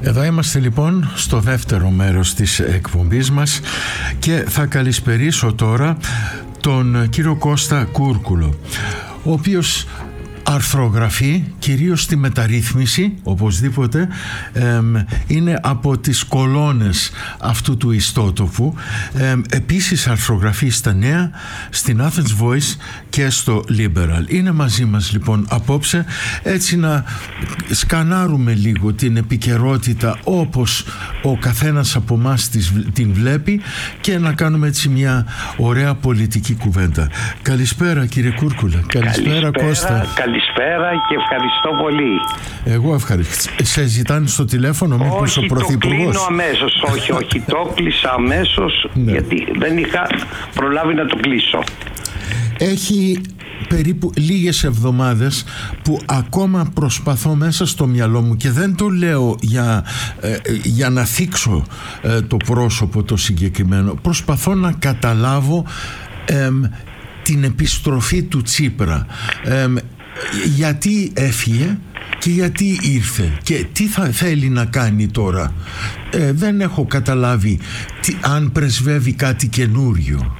Εδώ είμαστε λοιπόν στο δεύτερο μέρος της εκπομπής μας και θα καλησπερίσω τώρα τον κύριο Κώστα Κούρκουλο, ο οποίος αρθρογραφεί κυρίως στη μεταρρύθμιση, οπωσδήποτε είναι από τις κολόνες αυτού του ιστότοπου. Επίσης αρθρογραφεί στα Νέα, στην Athens Voice και στο Liberal. Είναι μαζί μας λοιπόν απόψε, έτσι να σκανάρουμε λίγο την επικαιρότητα όπως ο καθένας από εμάς την βλέπει και να κάνουμε έτσι μια ωραία πολιτική κουβέντα. Καλησπέρα κύριε Κούρκουλα. Καλησπέρα Κώστα. Καλησπέρα και ευχαριστώ πολύ. Εγώ ευχαριστώ. Σε ζητάνε στο τηλέφωνο μήπως ο Πρωθυπουργός? Όχι, το κλείνω αμέσως. Όχι, το κλείσα αμέσως γιατί δεν είχα προλάβει να το κλείσω. Έχει περίπου λίγες εβδομάδες που ακόμα προσπαθώ μέσα στο μυαλό μου, και δεν το λέω για να θίξω το πρόσωπο το συγκεκριμένο, προσπαθώ να καταλάβω την επιστροφή του Τσίπρα, γιατί έφυγε και γιατί ήρθε και τι θα θέλει να κάνει τώρα. Δεν έχω καταλάβει αν πρεσβεύει κάτι καινούριο.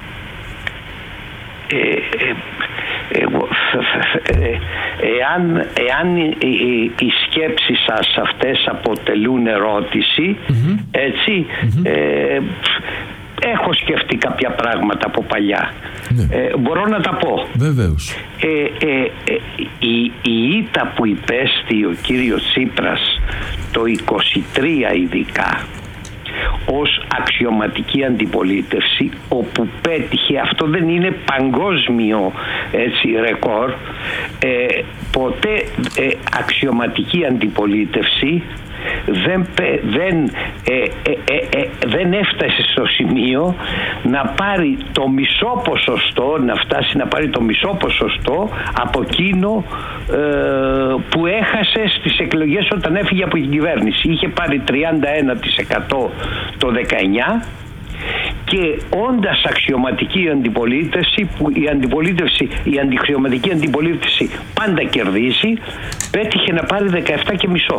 Εάν οι σκέψεις σας αυτές αποτελούν ερώτηση, έτσι, έχω σκεφτεί κάποια πράγματα από παλιά. Μπορώ να τα πω. Βεβαίως. Η ήττα που υπέστη ο κύριος Τσίπρας το 23 ειδικά ως αξιωματική αντιπολίτευση, όπου πέτυχε, αυτό δεν είναι παγκόσμιο έτσι ρεκόρ, ποτέ αξιωματική αντιπολίτευση δεν έφτασε στο σημείο να πάρει το μισό ποσοστό, να φτάσει να πάρει το μισό ποσοστό από εκείνο που έχασε στις εκλογές όταν έφυγε από την κυβέρνηση. Είχε πάρει 31% το 19 και όντας αξιωματική αντιπολίτευση, που η αντιξιωματική αντιπολίτευση πάντα κερδίσει, πέτυχε να πάρει 17,5%.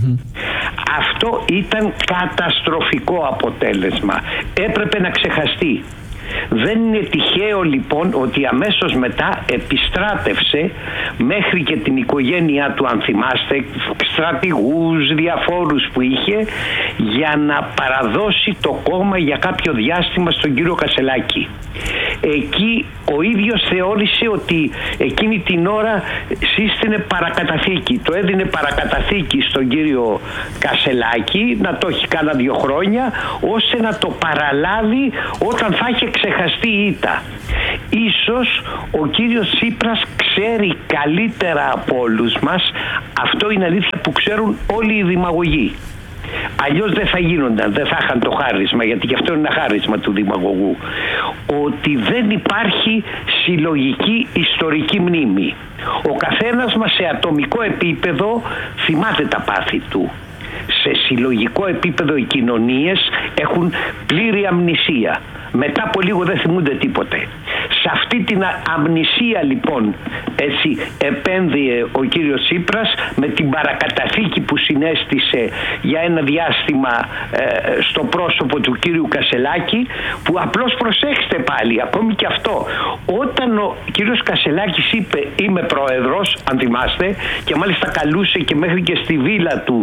Αυτό ήταν καταστροφικό αποτέλεσμα. Έπρεπε να ξεχαστεί. Δεν είναι τυχαίο λοιπόν ότι αμέσως μετά επιστράτευσε μέχρι και την οικογένειά του, αν θυμάστε, στρατηγούς διαφόρους που είχε, για να παραδώσει το κόμμα για κάποιο διάστημα στον κύριο Κασελάκη. Εκεί ο ίδιος θεώρησε ότι εκείνη την ώρα σύστηνε παρακαταθήκη. Το έδινε παρακαταθήκη στον κύριο Κασελάκη, να το έχει κάνα 2 χρόνια, ώστε να το παραλάβει όταν θα είχε ξεχαστεί η ήττα. Ίσως ο κύριος Τσίπρας ξέρει καλύτερα από όλους μας, αυτό είναι αλήθεια που ξέρουν όλοι οι δημαγωγοί. Αλλιώς δεν θα γίνονταν, δεν θα είχαν το χάρισμα, γιατί και αυτό είναι ένα χάρισμα του δημαγωγού, ότι δεν υπάρχει συλλογική ιστορική μνήμη. Ο καθένας μας σε ατομικό επίπεδο θυμάται τα πάθη του. Σε συλλογικό επίπεδο οι κοινωνίες έχουν πλήρη αμνησία. Μετά από λίγο δεν θυμούνται τίποτε. Σε αυτή την αμνησία λοιπόν έτσι επένδυε ο κύριος Τσίπρας με την παρακαταθήκη που συνέστησε για ένα διάστημα στο πρόσωπο του κύριου Κασελάκη, που απλώς προσέξτε πάλι, ακόμη και αυτό, όταν ο κύριος Κασελάκης είπε είμαι πρόεδρος, αν θυμάστε, και μάλιστα καλούσε και μέχρι και στη βίλα του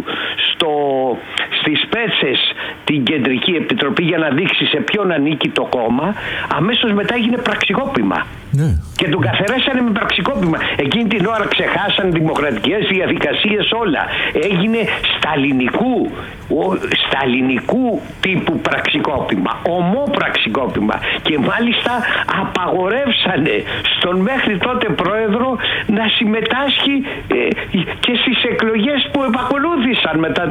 στις Πέτσες την Κεντρική Επιτροπή για να δείξει σε ποιον ανήκει το κόμμα, αμέσως μετά έγινε πραξικόπημα. Και τον καθαρέσανε με πραξικόπημα. Εκείνη την ώρα ξεχάσαν δημοκρατικές διαδικασίες, όλα. Έγινε σταλινικού τύπου πραξικόπημα, ομό πραξικόπημα, και μάλιστα απαγορεύσανε στον μέχρι τότε πρόεδρο να συμμετάσχει και στις εκλογές που επακολούθησαν μετά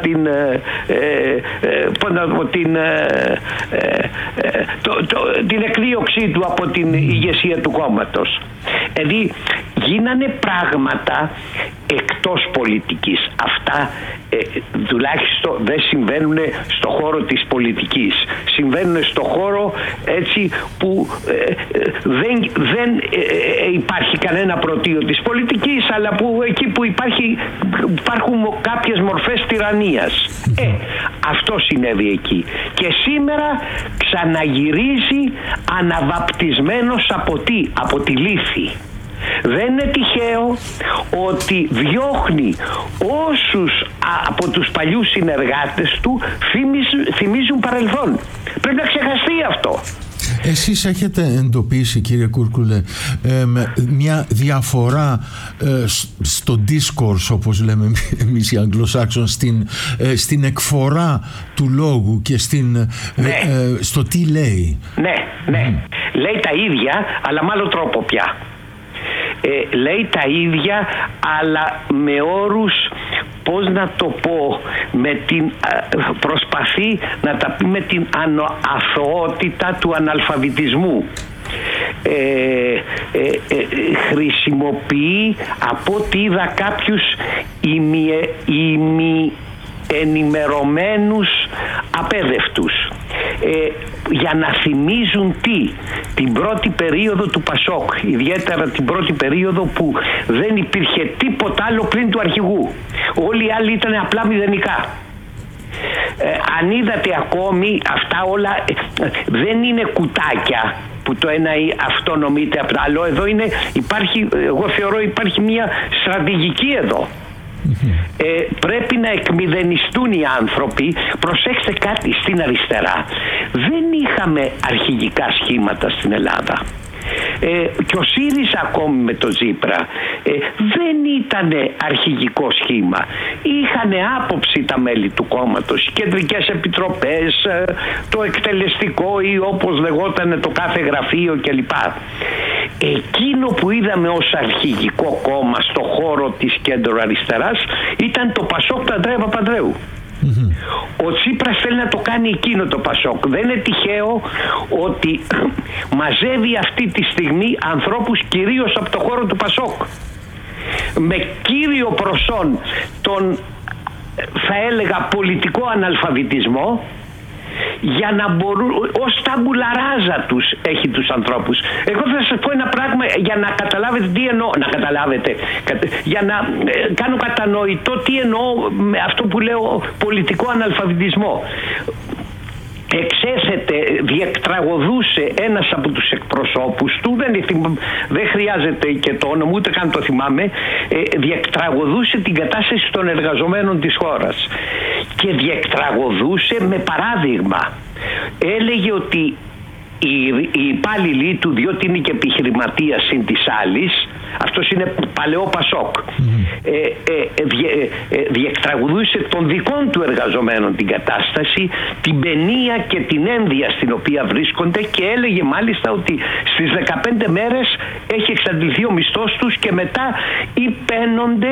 την εκδίωξή του από την ηγεσία του κόμματος. Δηλαδή γίνανε πράγματα εκτός πολιτικής. Αυτά τουλάχιστον δεν συμβαίνουν στο χώρο της πολιτικής. Συμβαίνουν στο χώρο έτσι που δεν υπάρχει κανένα πρωτείο της πολιτικής, αλλά που εκεί που υπάρχουν κάποιες μορφές τυραννίας. Αυτό συνέβη εκεί. Και σήμερα ξαναγυρίζει αναβαπτισμένος από τη λύθη. Δεν είναι τυχαίο ότι διώχνει όσους από τους παλιούς συνεργάτες του θυμίζουν παρελθόν. Πρέπει να ξεχαστεί αυτό. Εσείς έχετε εντοπίσει, κύριε Κούρκουλε, μια διαφορά στο discourse, όπως λέμε εμείς οι Αγγλοσάξον, στην εκφορά του λόγου και στο τι λέει? Ναι. Λέει τα ίδια, αλλά με άλλο τρόπο πια. Λέει τα ίδια, αλλά με όρους, πώς να το πω, προσπαθεί να τα πει με την αθωότητα του αναλφαβητισμού. Χρησιμοποιεί, από ό,τι είδα, κάποιους ενημερωμένους απέδευτους για να θυμίζουν την πρώτη περίοδο του Πασόκ, ιδιαίτερα την πρώτη περίοδο που δεν υπήρχε τίποτα άλλο πλην του αρχηγού. Όλοι οι άλλοι ήταν απλά μηδενικά. Αν είδατε ακόμη, αυτά όλα δεν είναι κουτάκια που το ένα αυτό νομείται από το άλλο. Εδώ εγώ θεωρώ υπάρχει μια στρατηγική εδώ. Πρέπει να εκμηδενιστούν οι άνθρωποι. Προσέξτε κάτι, στην αριστερά δεν είχαμε αρχηγικά σχήματα στην Ελλάδα. Και ο ΣΥΡΙΖΑ ακόμη με το Τσίπρα δεν ήταν αρχηγικό σχήμα. Είχαν άποψη τα μέλη του κόμματος, οι κεντρικές επιτροπές, το εκτελεστικό ή όπως λεγόταν το κάθε γραφείο κλπ. Εκείνο που είδαμε ως αρχηγικό κόμμα στο χώρο της κέντρο αριστεράς ήταν το Πασόκ του Ανδρέα Παπανδρέου. Ο Τσίπρας θέλει να το κάνει εκείνο το Πασόκ. Δεν είναι τυχαίο ότι μαζεύει αυτή τη στιγμή ανθρώπους κυρίως από το χώρο του Πασόκ, με κύριο προσόν τον, θα έλεγα, πολιτικό αναλφαβητισμό, για να μπορούν, ως τάμπουλα ράζα τους έχει τους ανθρώπους. Εγώ θα σας πω ένα πράγμα για να καταλάβετε τι εννοώ. Για να κάνω κατανοητό τι εννοώ με αυτό που λέω πολιτικό αναλφαβητισμό. Εξέθετε, διεκτραγωδούσε ένας από τους εκπροσώπους του, δεν χρειάζεται και το όνομα, ούτε καν το θυμάμαι, διεκτραγωδούσε την κατάσταση των εργαζομένων της χώρας και διεκτραγωδούσε με παράδειγμα. Έλεγε ότι οι υπάλληλοι του, διότι είναι και επιχειρηματίας συν της άλλης, αυτός είναι παλαιό Πασόκ, διεκτραγουδούσε των δικών του εργαζομένων την κατάσταση, την παινία και την ένδια στην οποία βρίσκονται, και έλεγε μάλιστα ότι στις 15 μέρες έχει εξαντληθεί ο μισθός τους και μετά ή παίνονται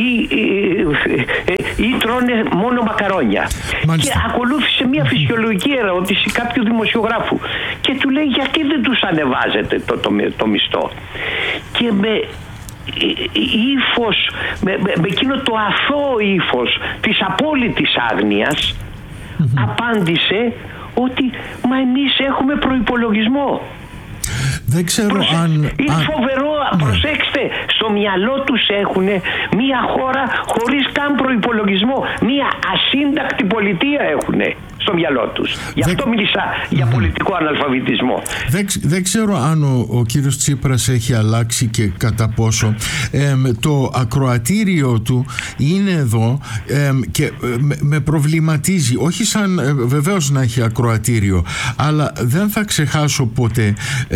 ή τρώνε μόνο μακαρόνια. Μάλιστα. Και ακολούθησε μια φυσιολογική ερώτηση κάποιου δημοσιογράφου και του λέει, γιατί δεν τους ανεβάζετε το μισθό? Και με ύφος, με εκείνο το αθώο ύφος της απόλυτης άγνοιας, απάντησε ότι μα εμείς έχουμε προϋπολογισμό. Δεν ξέρω είναι φοβερό, προσέξτε, στο μυαλό τους έχουν μια χώρα χωρίς καν προϋπολογισμό, μια ασύντακτη πολιτεία έχουν στο μυαλό τους. Γι' αυτό μίλησα για πολιτικό αναλφαβητισμό. Δεν ξέρω αν ο κύριος Τσίπρας έχει αλλάξει και κατά πόσο. Το ακροατήριο του είναι εδώ και με προβληματίζει, όχι σαν βεβαίως να έχει ακροατήριο, αλλά δεν θα ξεχάσω ποτέ,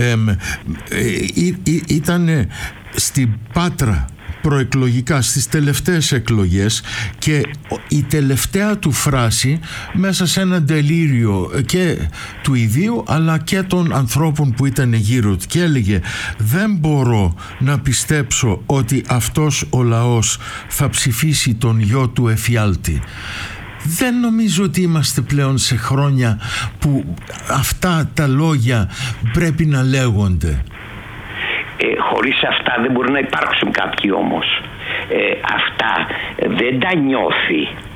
ήταν στην Πάτρα προεκλογικά στις τελευταίες εκλογές και η τελευταία του φράση μέσα σε ένα τελείριο και του ιδίου αλλά και των ανθρώπων που ήταν γύρω του, και έλεγε, δεν μπορώ να πιστέψω ότι αυτός ο λαός θα ψηφίσει τον γιο του εφιάλτη. Δεν νομίζω ότι είμαστε πλέον σε χρόνια που αυτά τα λόγια πρέπει να λέγονται. Χωρίς αυτά δεν μπορεί να υπάρξουν κάποιοι όμως. Αυτά δεν τα νιώθει.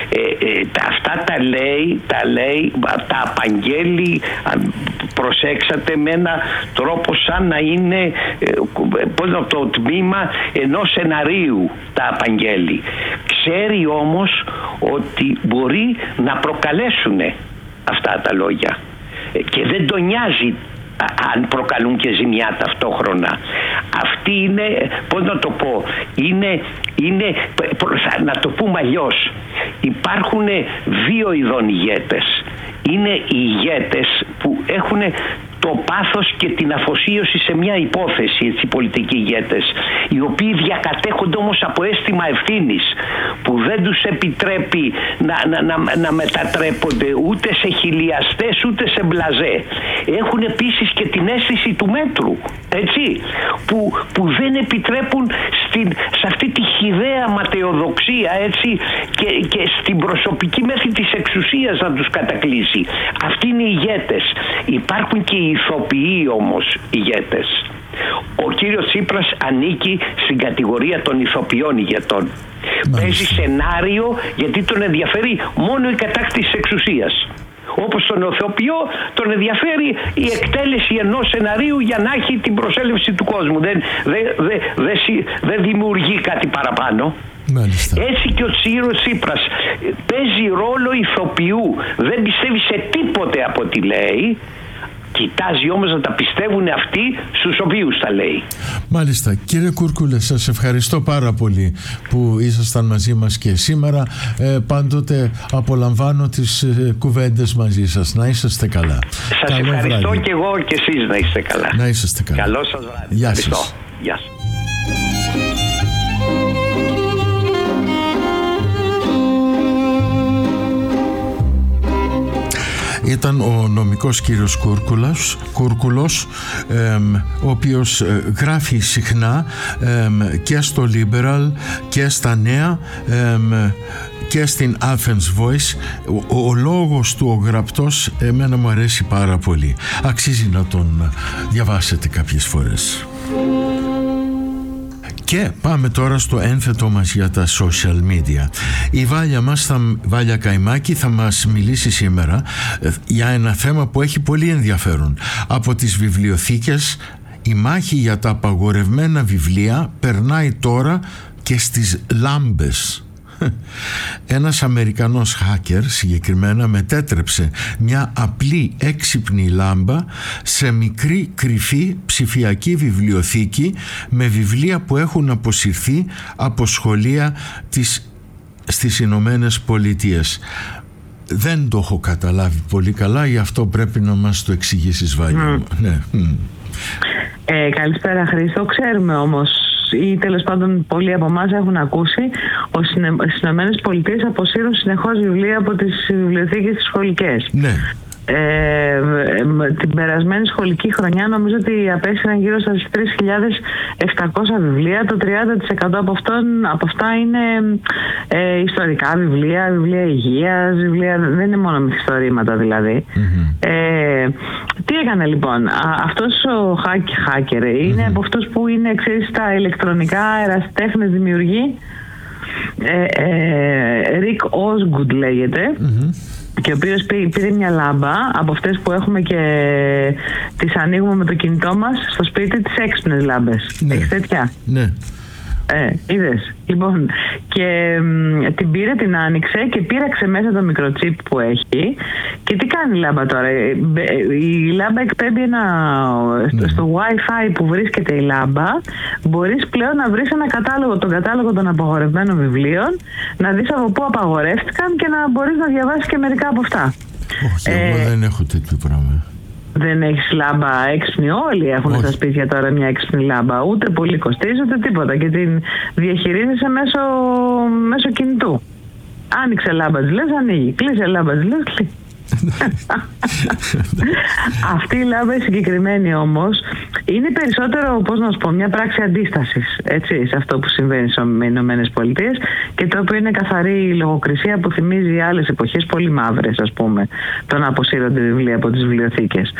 Αυτά τα λέει, τα απαγγέλει, προσέξατε, με ένα τρόπο σαν να είναι το τμήμα ενός σεναρίου τα απαγγέλει. Ξέρει όμως ότι μπορεί να προκαλέσουν αυτά τα λόγια και δεν τον νοιάζει αν προκαλούν και ζημιά ταυτόχρονα. Αυτή είναι, πώς να το πω, είναι να το πούμε αλλιώς, υπάρχουν δύο ειδών ηγέτες. Είναι οι ηγέτες που έχουν το πάθος και την αφοσίωση σε μια υπόθεση, έτσι, οι πολιτικοί ηγέτες, οι οποίοι διακατέχονται όμως από αίσθημα ευθύνης που δεν τους επιτρέπει να μετατρέπονται ούτε σε χιλιαστές ούτε σε μπλαζέ. Έχουν επίσης και την αίσθηση του μέτρου, έτσι, που δεν επιτρέπουν σε αυτή τη χυδαία ματαιοδοξία, έτσι, και στην προσωπική μέχρι της εξουσίας να τους κατακλείσει. Αυτοί είναι οι ηγέτες. Υπάρχουν και οι ηθοποιοί όμως ηγέτες. Ο κύριος Τσίπρας ανήκει στην κατηγορία των ηθοποιών ηγετών. Παίζει σενάριο γιατί τον ενδιαφέρει μόνο η κατάκτηση της εξουσίας. Όπως τον ηθοποιό τον ενδιαφέρει η εκτέλεση ενός σεναρίου για να έχει την προσέλευση του κόσμου. Δεν δημιουργεί κάτι παραπάνω. Μάλιστα. Έτσι και ο Τσίπρας παίζει ρόλο ηθοποιού. Δεν πιστεύει σε τίποτε από ό,τι λέει. Κοιτάζει όμως να τα πιστεύουν αυτοί στους οποίους τα λέει. Μάλιστα. Κύριε Κούρκουλε, σας ευχαριστώ πάρα πολύ που ήσασταν μαζί μας και σήμερα. Πάντοτε απολαμβάνω τις κουβέντες μαζί σας. Να είσαστε καλά. Σας ευχαριστώ βράδυ. Και εγώ και εσείς να είστε καλά. Να είσαστε καλά. Καλό σας βράδυ. Γεια σας. Γεια σας. Ήταν ο νομικός κύριος Κούρκουλος, ο οποίος γράφει συχνά και στο Liberal και στα Νέα και στην Athens Voice. Ο λόγος του, ο γραπτός, εμένα μου αρέσει πάρα πολύ. Αξίζει να τον διαβάσετε κάποιες φορές. Και πάμε τώρα στο ένθετο μας για τα social media. Η Βάλια Καϊμάκη θα μας μιλήσει σήμερα για ένα θέμα που έχει πολύ ενδιαφέρον. Από τις βιβλιοθήκες, η μάχη για τα απαγορευμένα βιβλία περνάει τώρα και στις λάμπες. Ένας Αμερικανός hacker συγκεκριμένα μετέτρεψε μια απλή έξυπνη λάμπα σε μικρή κρυφή ψηφιακή βιβλιοθήκη με βιβλία που έχουν αποσυρθεί από σχολεία στις Ηνωμένες Πολιτείες. Δεν το έχω καταλάβει πολύ καλά, γι' αυτό πρέπει να μας το εξηγήσεις, Βάλια. Ναι. Καλησπέρα Χρήστο. Ξέρουμε όμως, ή τέλος πάντων πολλοί από εμάς έχουν ακούσει, ότι στις Ηνωμένες Πολιτείες αποσύρουν συνεχώς βιβλία από τις βιβλιοθήκες τις σχολικές. Ναι. Την περασμένη σχολική χρονιά νομίζω ότι απέσυραν γύρω στα 3.700 βιβλία. Το 30% από αυτά είναι ιστορικά βιβλία, βιβλία υγείας, δεν είναι μόνο μυθιστορήματα δηλαδή. Τι έκανε λοιπόν αυτός ο hacker? Είναι από αυτούς που είναι, ξέρεις, τα ηλεκτρονικά ερασιτέχνες δημιουργεί. Rick Osgood λέγεται. Και ο οποίος πήρε μια λάμπα από αυτές που έχουμε και τις ανοίγουμε με το κινητό μας στο σπίτι, τις έξυπνες λάμπες. Ναι. Έχεις τέτοια? Ναι. Είδες. Λοιπόν, και την πήρε, την άνοιξε και πήραξε μέσα το μικροτσίπ που έχει. Και τι κάνει η λάμπα τώρα? Η λάμπα εκπέμπει στο Wi-Fi που βρίσκεται η λάμπα. Μπορείς πλέον να βρεις τον κατάλογο των απαγορευμένων βιβλίων, να δεις από πού απαγορεύτηκαν και να μπορείς να διαβάσεις και μερικά από αυτά. Όχι, εγώ δεν έχω τέτοιο πράγμα. Δεν έχεις λάμπα έξυπνη? Όλοι έχουν στα σπίτια τώρα μια έξυπνη λάμπα. Ούτε πολύ κοστίζει ούτε τίποτα. Και την διαχειρίζεσαι μέσω κινητού. Άνοιξε λάμπα, της λες, ανοίγει. Κλείσε λάμπα, της λες, κλείνει. Αυτή η λάμπα η συγκεκριμένη όμως είναι περισσότερο, πώς να σου πω, μια πράξη αντίστασης, έτσι, σε αυτό που συμβαίνει στις Ηνωμένες Πολιτείες, και το οποίο είναι καθαρή λογοκρισία που θυμίζει άλλες εποχές πολύ μαύρες, ας πούμε, το να αποσύρονται βιβλία από τις βιβλιοθήκες.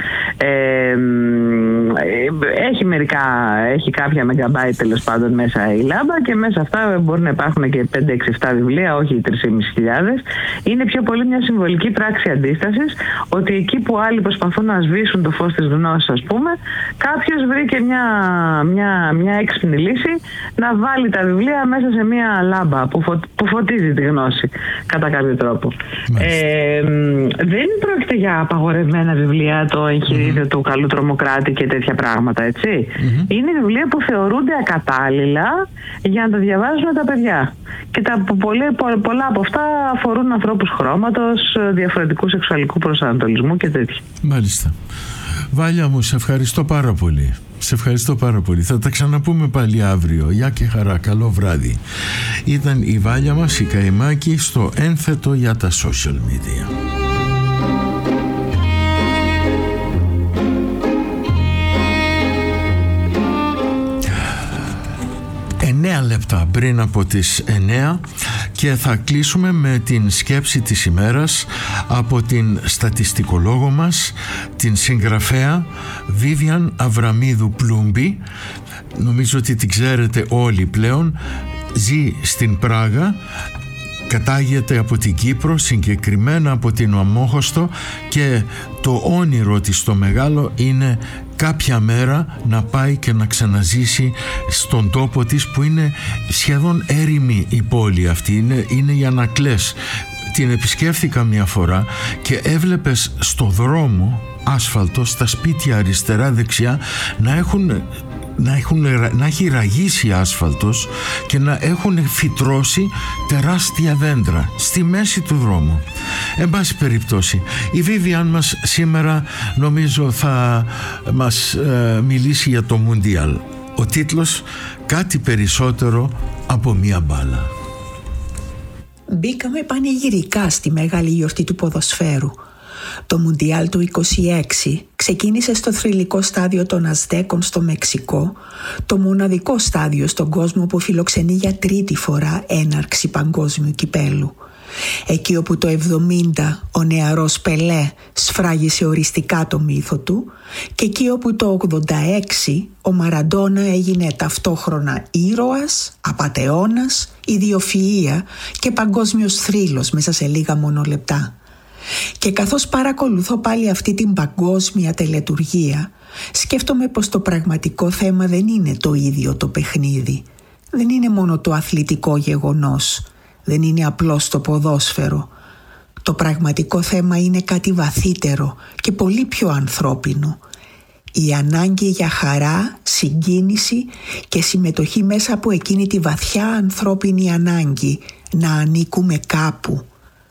Έχει κάποια μεγαμπάιτ τέλος πάντων μέσα η λάμπα, και μέσα αυτά μπορεί να υπάρχουν και 5-6-7 βιβλία, όχι 3.500. Είναι πιο πολύ μια συμβολική πράξη αντίστασης, ότι εκεί που άλλοι προσπαθούν να σβήσουν το φως της γνώσης, ας πούμε, κάποιος βρήκε μια έξυπνη λύση να βάλει τα βιβλία μέσα σε μια λάμπα που φωτίζει τη γνώση κατά κάποιο τρόπο. Δεν πρόκειται για απαγορευμένα βιβλία, το εγχειρίδιο του καλού τρομοκράτη και τέτοια πράγματα, έτσι. Είναι βιβλία που θεωρούνται ακατάλληλα για να τα διαβάζουν τα παιδιά. Και πολλά από αυτά αφορούν ανθρώπους χρώματος, διαφορετικού σεξουαλικού προσανατολισμού και τέτοια. Μάλιστα. Βάλια μου, σε ευχαριστώ πάρα πολύ. Σε ευχαριστώ πάρα πολύ. Θα τα ξαναπούμε πάλι αύριο. Γεια και χαρά. Καλό βράδυ. Ήταν η Βάλια μας, η Καημάκη, στο ένθετο για τα social media. 9 λεπτά πριν από τις 9 και θα κλείσουμε με την σκέψη της ημέρας από την στατιστικολόγο μας, την συγγραφέα Βίβιαν Αβραμίδου Πλούμπη. Νομίζω ότι την ξέρετε όλοι πλέον. Ζει στην Πράγα, κατάγεται από την Κύπρο, συγκεκριμένα από την Αμόχωστο, και το όνειρο της το μεγάλο είναι κάποια μέρα να πάει και να ξαναζήσει στον τόπο της, που είναι σχεδόν έρημη η πόλη αυτή, είναι οι Ανακλές. Την επισκέφθηκα μια φορά και έβλεπες στο δρόμο άσφαλτο, στα σπίτια αριστερά δεξιά να έχει ραγίσει άσφαλτος και να έχουν φυτρώσει τεράστια δέντρα στη μέση του δρόμου. Εν πάση περιπτώσει, η Βίβιαν μας σήμερα νομίζω θα μας μιλήσει για το Μουντιάλ. Ο τίτλος «Κάτι περισσότερο από μία μπάλα». Μπήκαμε πανηγυρικά στη μεγάλη γιορτή του ποδοσφαίρου. Το Μουντιάλ του 26 ξεκίνησε στο θρυλικό στάδιο των Αζτέκων στο Μεξικό, το μοναδικό στάδιο στον κόσμο που φιλοξενεί για τρίτη φορά έναρξη παγκόσμιου κυπέλου. Εκεί όπου το 70 ο νεαρός Πελέ σφράγισε οριστικά το μύθο του, και εκεί όπου το 86 ο Μαραντόνα έγινε ταυτόχρονα ήρωας, απατεώνας, ιδιοφυΐα και παγκόσμιος θρύλος μέσα σε λίγα μόνο λεπτά. Και καθώς παρακολουθώ πάλι αυτή την παγκόσμια τελετουργία, σκέφτομαι πως το πραγματικό θέμα δεν είναι το ίδιο το παιχνίδι. Δεν είναι μόνο το αθλητικό γεγονός. Δεν είναι απλώς το ποδόσφαιρο. Το πραγματικό θέμα είναι κάτι βαθύτερο και πολύ πιο ανθρώπινο. Η ανάγκη για χαρά, συγκίνηση και συμμετοχή μέσα από εκείνη τη βαθιά ανθρώπινη ανάγκη να ανήκουμε κάπου.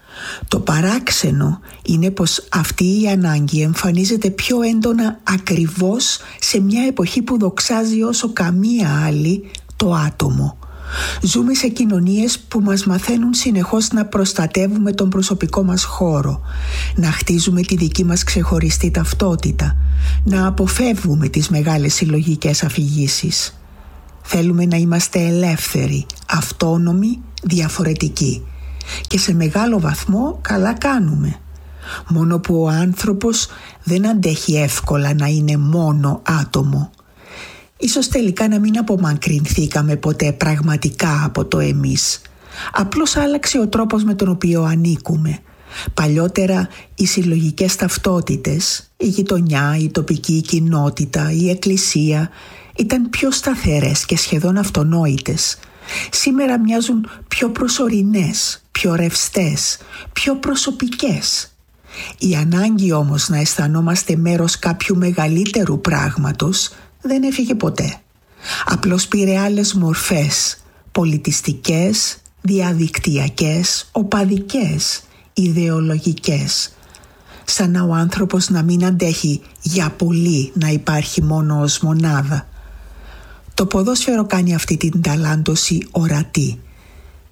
Το παράξενο είναι πως αυτή η ανάγκη εμφανίζεται πιο έντονα ακριβώς σε μια εποχή που δοξάζει όσο καμία άλλη το άτομο. Ζούμε σε κοινωνίες που μας μαθαίνουν συνεχώς να προστατεύουμε τον προσωπικό μας χώρο, να χτίζουμε τη δική μας ξεχωριστή ταυτότητα, να αποφεύγουμε τις μεγάλες συλλογικές αφηγήσεις. Θέλουμε να είμαστε ελεύθεροι, αυτόνομοι, διαφορετικοί. Και σε μεγάλο βαθμό καλά κάνουμε. Μόνο που ο άνθρωπος δεν αντέχει εύκολα να είναι μόνο άτομο. Ίσως τελικά να μην απομακρυνθήκαμε ποτέ πραγματικά από το εμείς. Απλώς άλλαξε ο τρόπος με τον οποίο ανήκουμε. Παλιότερα οι συλλογικές ταυτότητες, η γειτονιά, η τοπική κοινότητα, η εκκλησία ήταν πιο σταθερές και σχεδόν αυτονόητες. Σήμερα μοιάζουν πιο προσωρινές, πιο ρευστές, πιο προσωπικές. Η ανάγκη όμως να αισθανόμαστε μέρος κάποιου μεγαλύτερου πράγματος δεν έφυγε ποτέ. Απλώς πήρε άλλες μορφές, πολιτιστικές, διαδικτυακές, οπαδικές, ιδεολογικές. Σαν να ο άνθρωπος να μην αντέχει για πολύ να υπάρχει μόνο ως μονάδα. Το ποδόσφαιρο κάνει αυτή την ταλάντωση ορατή.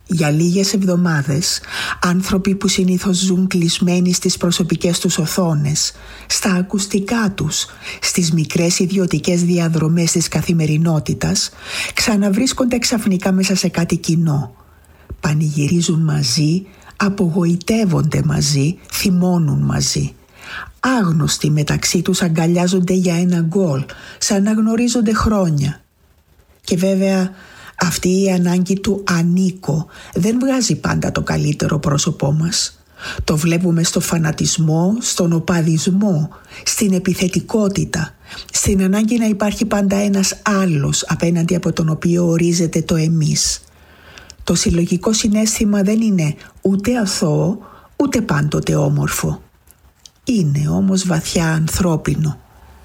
Για λίγες εβδομάδες, άνθρωποι που συνήθως ζουν κλεισμένοι στις προσωπικές τους οθόνες, στα ακουστικά τους, στις μικρές ιδιωτικές διαδρομές της καθημερινότητας, ξαναβρίσκονται ξαφνικά μέσα σε κάτι κοινό. Πανηγυρίζουν μαζί, απογοητεύονται μαζί, θυμώνουν μαζί. Άγνωστοι μεταξύ τους αγκαλιάζονται για ένα γκολ, σαν να γνωρίζονται χρόνια. Και βέβαια αυτή η ανάγκη του ανήκω δεν βγάζει πάντα το καλύτερο πρόσωπό μας. Το βλέπουμε στο φανατισμό, στον οπαδισμό, στην επιθετικότητα, στην ανάγκη να υπάρχει πάντα ένας άλλος απέναντι από τον οποίο ορίζεται το εμείς. Το συλλογικό συναίσθημα δεν είναι ούτε αθώο, ούτε πάντοτε όμορφο. Είναι όμως βαθιά ανθρώπινο.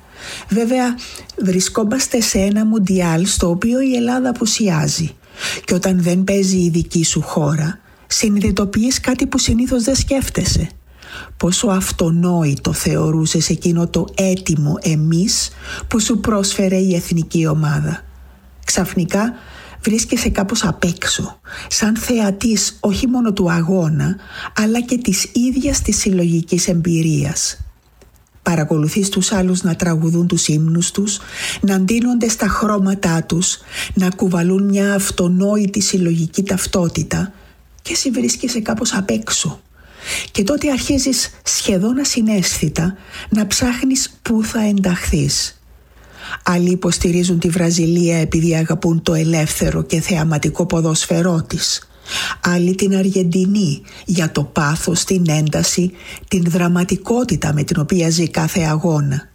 Βέβαια, βρισκόμαστε σε ένα μουντιάλ στο οποίο η Ελλάδα απουσιάζει, και όταν δεν παίζει η δική σου χώρα, συνειδητοποιείς κάτι που συνήθως δεν σκέφτεσαι. Πόσο αυτονόητο θεωρούσες εκείνο το έτοιμο εμείς που σου πρόσφερε η εθνική ομάδα. Ξαφνικά βρίσκεσαι κάπως απ' έξω, σαν θεατής όχι μόνο του αγώνα, αλλά και της ίδιας της συλλογικής εμπειρίας. Παρακολουθείς τους άλλους να τραγουδούν τους ύμνους τους, να ντύνονται στα χρώματά τους, να κουβαλούν μια αυτονόητη συλλογική ταυτότητα, και εσύ βρίσκεσαι κάπως απ' έξω. Και τότε αρχίζεις σχεδόν ασυναίσθητα να ψάχνεις πού θα ενταχθείς. Άλλοι υποστηρίζουν τη Βραζιλία επειδή αγαπούν το ελεύθερο και θεαματικό ποδόσφαιρό της. Άλλοι την Αργεντινή για το πάθος, την ένταση, την δραματικότητα με την οποία ζει κάθε αγώνα.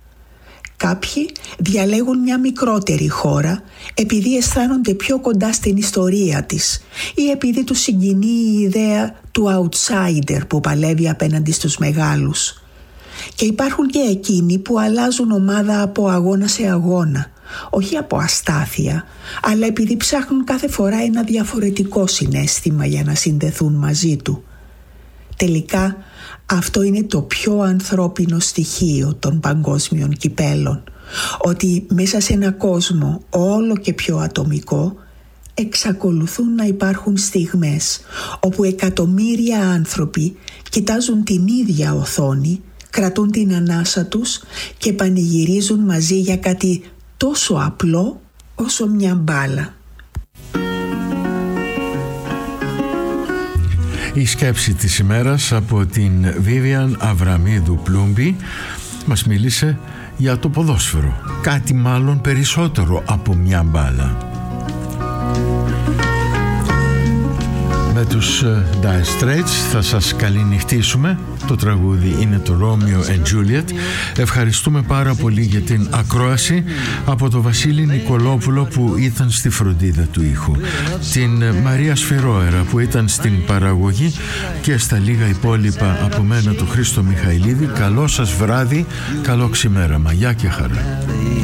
Κάποιοι διαλέγουν μια μικρότερη χώρα επειδή αισθάνονται πιο κοντά στην ιστορία της ή επειδή τους συγκινεί η ιδέα του outsider που παλεύει απέναντι στους μεγάλους. Και υπάρχουν και εκείνοι που αλλάζουν ομάδα από αγώνα σε αγώνα, όχι από αστάθεια, αλλά επειδή ψάχνουν κάθε φορά ένα διαφορετικό συναίσθημα για να συνδεθούν μαζί του. Τελικά, αυτό είναι το πιο ανθρώπινο στοιχείο των παγκόσμιων κυπέλων, ότι μέσα σε ένα κόσμο όλο και πιο ατομικό εξακολουθούν να υπάρχουν στιγμές όπου εκατομμύρια άνθρωποι κοιτάζουν την ίδια οθόνη, κρατούν την ανάσα τους και πανηγυρίζουν μαζί για κάτι τόσο απλό όσο μια μπάλα. Η σκέψη της ημέρας από την Βίβιαν Αβραμίδου Πλούμπη μας μίλησε για το ποδόσφαιρο. Κάτι μάλλον περισσότερο από μια μπάλα. Με τους Dire Straits θα σας καληνυχτήσουμε. Το τραγούδι είναι το Romeo and Juliet. Ευχαριστούμε πάρα πολύ για την ακρόαση από τον Βασίλη Νικολόπουλο που ήταν στη φροντίδα του ήχου, την Μαρία Σφυρόερα που ήταν στην παραγωγή, και στα λίγα υπόλοιπα από μένα του Χρήστο Μιχαηλίδη. Καλό σας βράδυ, καλό ξημέραμα. Γεια και χαρά.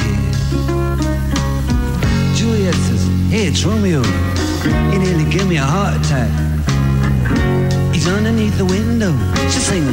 Juliet says, hey, it's Romeo. He nearly gave me a heart attack. He's underneath the window. She's singing